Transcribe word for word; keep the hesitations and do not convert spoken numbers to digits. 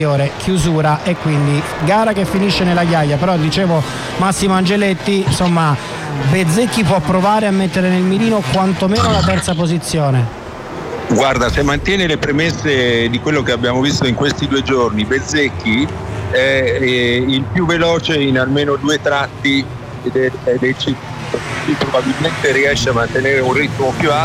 chiusura e quindi gara che finisce nella ghiaia. Però dicevo Massimo Angeletti, insomma Bezzecchi può provare a mettere nel mirino quantomeno la terza posizione. Guarda, se mantiene le premesse di quello che abbiamo visto in questi due giorni, Bezzecchi è, è il più veloce in almeno due tratti ed è, ed è probabilmente riesce a mantenere un ritmo più alto.